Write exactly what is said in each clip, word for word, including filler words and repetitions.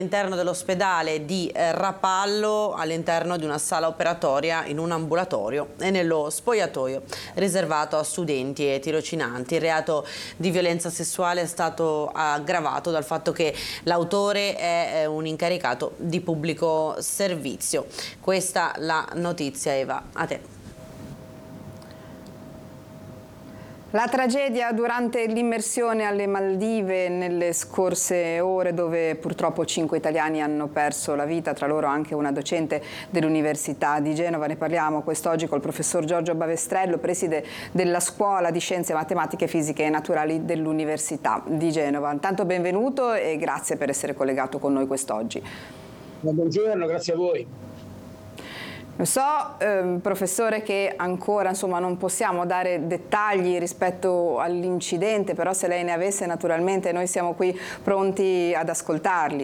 All'interno dell'ospedale di eh, Rapallo, all'interno di una sala operatoria in un ambulatorio e nello spogliatoio riservato a studenti e tirocinanti. Il reato di violenza sessuale è stato aggravato dal fatto che l'autore è eh, un incaricato di pubblico servizio. Questa la notizia, Eva, a te. La tragedia durante l'immersione alle Maldive nelle scorse ore, dove purtroppo cinque italiani hanno perso la vita, tra loro anche una docente dell'Università di Genova. Ne parliamo quest'oggi col professor Giorgio Bavestrello, preside della Scuola di Scienze Matematiche, Fisiche e Naturali dell'Università di Genova. Intanto benvenuto e grazie per essere collegato con noi quest'oggi. Buongiorno, grazie a voi. So, eh, professore, che ancora insomma, non possiamo dare dettagli rispetto all'incidente, però se lei ne avesse naturalmente noi siamo qui pronti ad ascoltarli.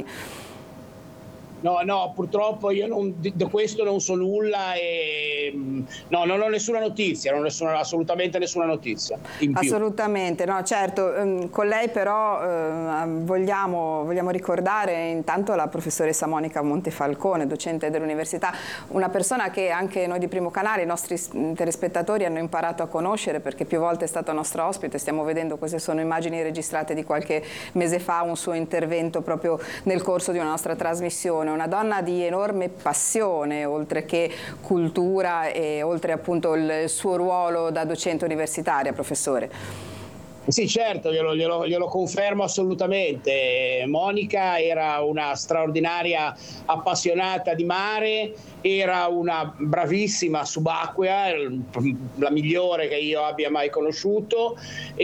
No, no, purtroppo io non, di questo non so nulla e no, non ho nessuna notizia, non ho nessuna, assolutamente nessuna notizia in più. Assolutamente, no, certo. Con lei però eh, vogliamo, vogliamo ricordare intanto la professoressa Monica Montefalcone, docente dell'Università, una persona che anche noi di Primo Canale, i nostri telespettatori hanno imparato a conoscere perché più volte è stata nostra ospite. Stiamo vedendo, queste sono immagini registrate di qualche mese fa, un suo intervento proprio nel corso di una nostra trasmissione. Una donna di enorme passione, oltre che cultura e oltre appunto il suo ruolo da docente universitaria, professore. Sì, certo, glielo, glielo, glielo confermo assolutamente. Monica era una straordinaria appassionata di mare, era una bravissima subacquea, la migliore che io abbia mai conosciuto,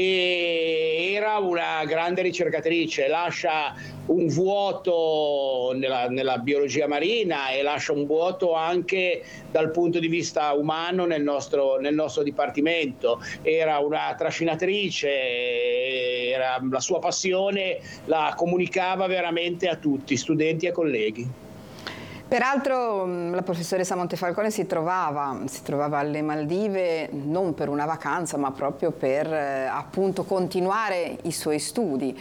e era una grande ricercatrice. Lascia un vuoto nella, nella biologia marina e lascia un vuoto anche dal punto di vista umano nel nostro, nel nostro dipartimento. Era una trascinatrice, era, la sua passione la comunicava veramente a tutti, studenti e colleghi. Peraltro la professoressa Montefalcone si trovava, si trovava alle Maldive non per una vacanza ma proprio per eh, appunto continuare i suoi studi.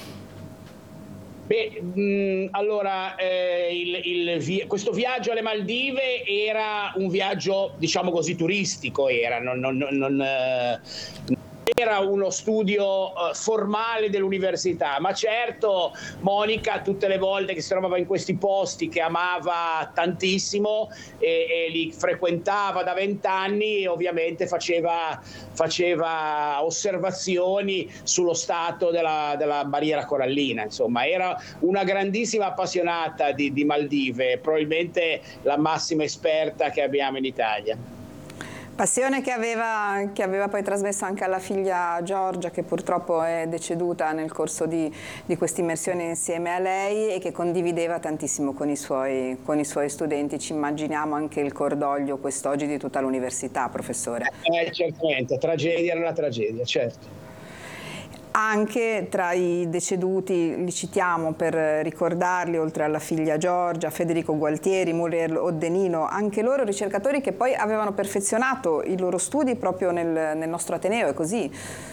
Beh, mh, allora, eh, il, il vi questo viaggio alle Maldive era un viaggio, diciamo così, turistico, era, non, non, non, eh, era uno studio uh, formale dell'università, ma certo Monica tutte le volte che si trovava in questi posti che amava tantissimo e, e li frequentava da vent'anni e ovviamente faceva, faceva osservazioni sullo stato della, della barriera corallina. Insomma, era una grandissima appassionata di, di Maldive, probabilmente la massima esperta che abbiamo in Italia. Passione che aveva, che aveva poi trasmesso anche alla figlia Giorgia, che purtroppo è deceduta nel corso di, di questa immersione insieme a lei e che condivideva tantissimo con i suoi, con i suoi studenti. Ci immaginiamo anche il cordoglio quest'oggi di tutta l'università, professore. Eh, certamente, tragedia era una tragedia, certo. Anche tra i deceduti, li citiamo per ricordarli, oltre alla figlia Giorgia, Federico Gualtieri, Muriel Oddenino, anche loro ricercatori che poi avevano perfezionato i loro studi proprio nel, nel nostro Ateneo, è così?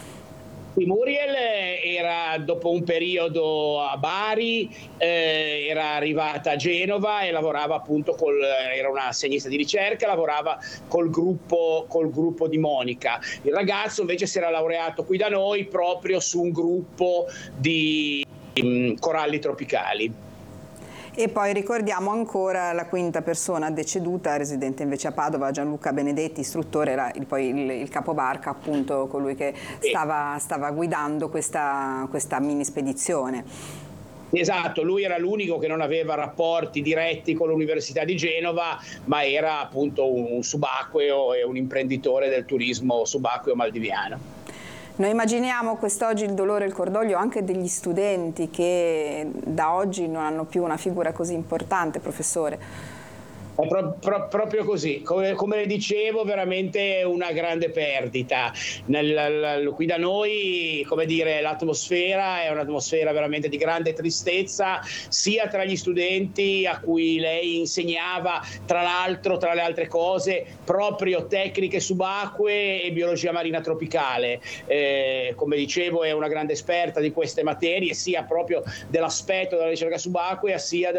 Muriel era dopo un periodo a Bari, eh, era arrivata a Genova e lavorava appunto col, era una assegnista di ricerca, lavorava col gruppo, col gruppo di Monica. Il ragazzo invece si era laureato qui da noi proprio su un gruppo di um, coralli tropicali. E poi ricordiamo ancora la quinta persona deceduta, residente invece a Padova, Gianluca Benedetti, istruttore, era il, poi il, il capobarca, appunto colui che stava, stava guidando questa, questa mini spedizione. Esatto, lui era l'unico che non aveva rapporti diretti con l'Università di Genova, ma era appunto un subacqueo e un imprenditore del turismo subacqueo maldiviano. Noi immaginiamo quest'oggi il dolore e il cordoglio anche degli studenti che da oggi non hanno più una figura così importante, professore. È pro, pro, proprio così, come, come dicevo, veramente una grande perdita. Nel, qui da noi, come dire, l'atmosfera è un'atmosfera veramente di grande tristezza, sia tra gli studenti a cui lei insegnava, tra l'altro, tra le altre cose, proprio tecniche subacquee e biologia marina tropicale. Eh, come dicevo, è una grande esperta di queste materie, sia proprio dell'aspetto della ricerca subacquea, sia